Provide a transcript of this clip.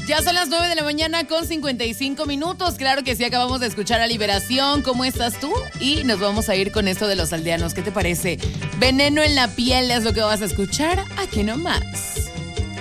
Ya son las 9 de la mañana con 55 minutos. Claro que sí, acabamos de escuchar a Liberación. ¿Cómo estás tú? Y nos vamos a ir con esto de los aldeanos. ¿Qué te parece? Veneno en la piel es lo que vas a escuchar aquí nomás.